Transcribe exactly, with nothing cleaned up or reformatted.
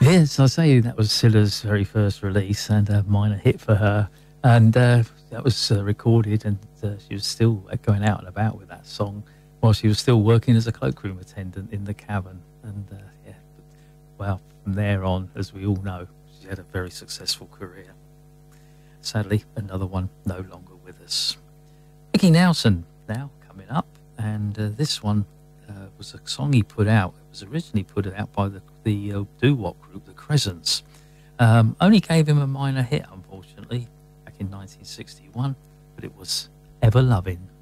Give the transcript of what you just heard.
Yes, I say that was Scylla's very first release and a minor hit for her. And uh, that was uh, recorded, and uh, she was still going out and about with that song while she was still working as a cloakroom attendant in the Cavern. And uh, yeah, well, from there on, as we all know, she had a very successful career. Sadly, another one no longer with us. Mickey Nelson now coming up, and uh, this one uh, was a song he put out. It was originally put out by the, the uh, doo-wop group, the Crescents. Um, only gave him a minor hit, unfortunately, back in nineteen sixty-one, but it was Ever Loving.